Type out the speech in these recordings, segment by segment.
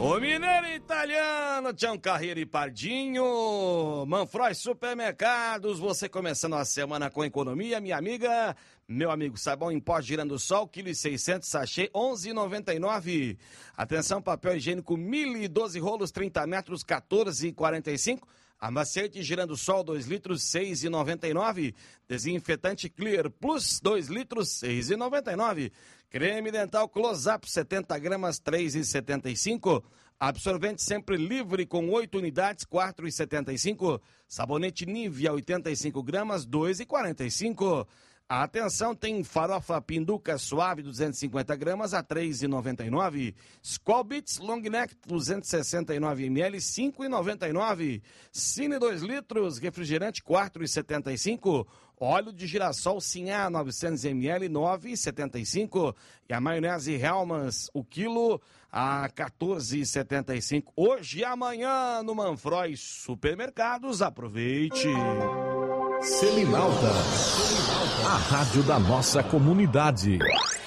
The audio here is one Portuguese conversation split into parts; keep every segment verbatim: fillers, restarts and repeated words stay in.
O mineiro italiano, Tião Carreiro e Pardinho, Manfroy Supermercados, você começando a semana com economia, minha amiga, meu amigo, sabão em pó girando sol, quilo e seiscentos, sachê, onze reais e noventa e nove centavos. Atenção, papel higiênico, mil e doze rolos, trinta metros, quatorze reais e quarenta e cinco centavos. Amaciante girando sol, dois litros, seis reais e noventa e nove centavos. Desinfetante Clear Plus, dois litros, seis reais e noventa e nove centavos. Creme dental Close-Up, setenta gramas, três reais e setenta e cinco centavos. Absorvente Sempre Livre com oito unidades, quatro reais e setenta e cinco centavos. Sabonete Nivea, oitenta e cinco gramas, dois reais e quarenta e cinco centavos. Atenção, tem farofa Pinduca Suave, duzentos e cinquenta gramas, a três reais e noventa e nove centavos. Skol Beats Long Neck, duzentos e sessenta e nove mililitros, cinco reais e noventa e nove centavos. Cine dois litros, refrigerante, quatro reais e setenta e cinco centavos. Óleo de girassol Sinhá, novecentos mililitros, nove reais e setenta e cinco centavos. E a maionese Hellmann's, o quilo, a quatorze reais e setenta e cinco centavos. Hoje e amanhã no Manfroy Supermercados, aproveite. Selinalta, a rádio da nossa comunidade.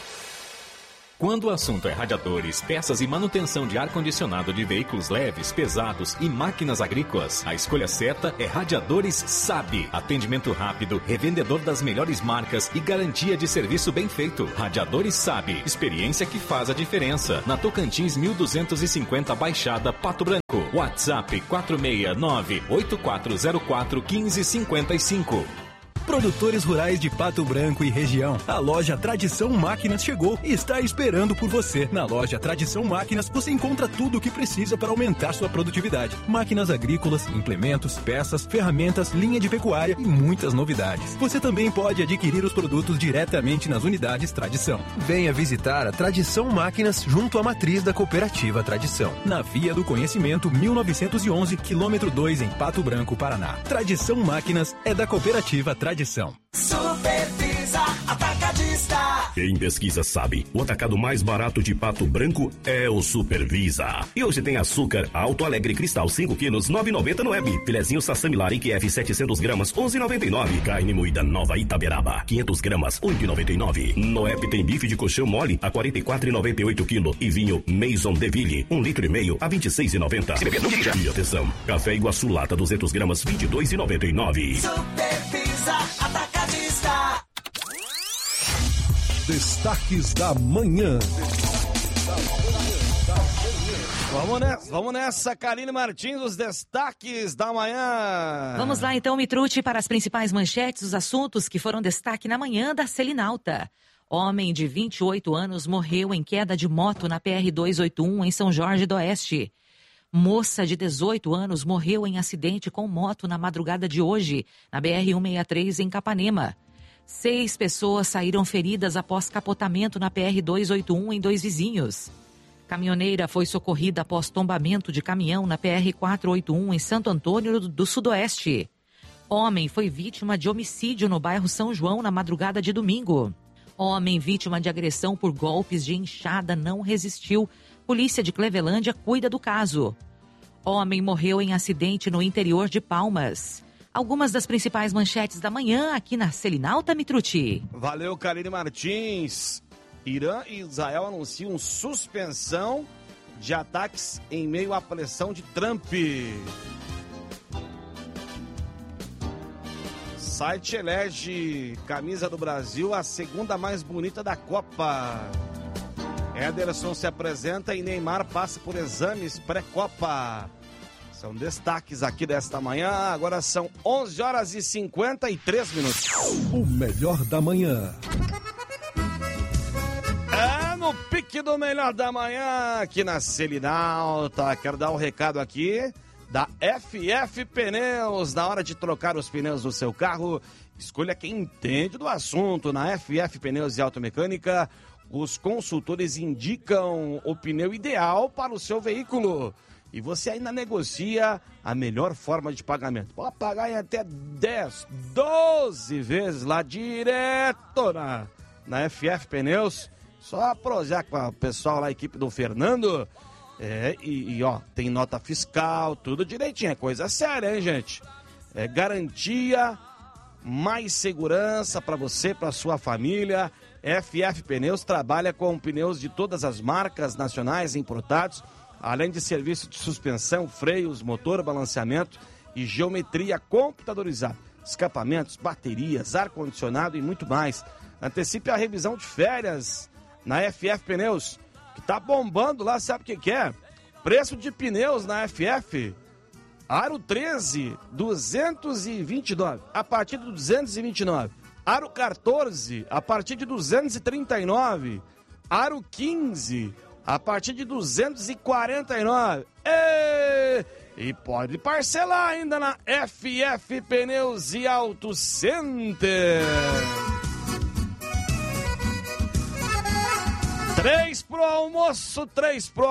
Quando o assunto é radiadores, peças e manutenção de ar-condicionado de veículos leves, pesados e máquinas agrícolas, a escolha certa é Radiadores Sabe. Atendimento rápido, revendedor das melhores marcas e garantia de serviço bem feito. Radiadores Sabe. Experiência que faz a diferença. Na Tocantins mil duzentos e cinquenta Baixada, Pato Branco. WhatsApp quatro seis nove, oito quatro zero quatro, um cinco cinco cinco. Produtores rurais de Pato Branco e região. A loja Tradição Máquinas chegou e está esperando por você. Na loja Tradição Máquinas você encontra tudo o que precisa para aumentar sua produtividade. Máquinas agrícolas, implementos, peças, ferramentas, linha de pecuária e muitas novidades. Você também pode adquirir os produtos diretamente nas unidades Tradição. Venha visitar a Tradição Máquinas junto à matriz da Cooperativa Tradição. Na Via do Conhecimento mil novecentos e onze, quilômetro dois, em Pato Branco, Paraná. Tradição Máquinas é da Cooperativa Tradição. Supervisa Atacadista. Quem pesquisa sabe, o atacado mais barato de Pato Branco é o Supervisa. E hoje tem açúcar Alto Alegre Cristal cinco quilos, nove reais e noventa centavos no Web. Filezinho Sassami Laric F setecentos gramas, onze reais e noventa e nove centavos. Carne moída Nova Itaberaba, quinhentos gramas, oito reais e noventa e nove centavos. No Web tem bife de colchão mole a quarenta e quatro reais e noventa e oito centavos quilo. E vinho Maison Deville, um litro e meio a vinte e seis reais e noventa centavos. E atenção, café Iguaçu Lata duzentas gramas, vinte e dois reais e noventa e nove centavos. Supervisa Atacadista. Destaques da manhã. Vamos nessa, vamos nessa, Karine Martins, os destaques da manhã. Vamos lá então, Mitrucci, para as principais manchetes, os assuntos que foram destaque na manhã da Selinalta. Homem de vinte e oito anos morreu em queda de moto na P R duzentos e oitenta e um em São Jorge do Oeste. Moça de dezoito anos morreu em acidente com moto na madrugada de hoje, na B R cento e sessenta e três em Capanema. Seis pessoas saíram feridas após capotamento na P R duzentos e oitenta e um em Dois Vizinhos. Caminhoneira foi socorrida após tombamento de caminhão na P R quatrocentos e oitenta e um em Santo Antônio do Sudoeste. Homem foi vítima de homicídio no bairro São João na madrugada de domingo. Homem vítima de agressão por golpes de enxada não resistiu. Polícia de Clevelândia cuida do caso. Homem morreu em acidente no interior de Palmas. Algumas das principais manchetes da manhã aqui na Selinalta, Mitrucci. Valeu, Karine Martins. Irã e Israel anunciam suspensão de ataques em meio à pressão de Trump. Site elege camisa do Brasil a segunda mais bonita da Copa. Ederson se apresenta e Neymar passa por exames pré-Copa. São destaques aqui desta manhã. Agora são onze horas e cinquenta e três minutos. O melhor da manhã. É no pique do melhor da manhã aqui na Selinalta. Quero dar um recado aqui da F F Pneus. Na hora de trocar os pneus do seu carro, escolha quem entende do assunto. Na F F Pneus e Automecânica, os consultores indicam o pneu ideal para o seu veículo. E você ainda negocia a melhor forma de pagamento. Pode pagar em até dez, doze vezes lá direto na, na F F Pneus. Só prosear com o pessoal lá, a equipe do Fernando. É, e, e ó, tem nota fiscal, tudo direitinho. É coisa séria, hein, gente? É garantia, mais segurança para você, para sua família. F F Pneus trabalha com pneus de todas as marcas nacionais importados. além de serviço de suspensão, freios, motor, balanceamento e geometria computadorizada, escapamentos, baterias, ar-condicionado e muito mais. Antecipe a revisão de férias na F F Pneus, que tá bombando lá, sabe o que que é? Preço de pneus na F F, Aro treze, duzentos e vinte e nove, a partir de duzentos e vinte e nove. Aro quatorze, a partir de duzentos e trinta e nove. Aro quinze, a partir de duzentos e quarenta e nove. E, e pode parcelar ainda na F F Pneus e Auto Center. Três pro almoço, três pro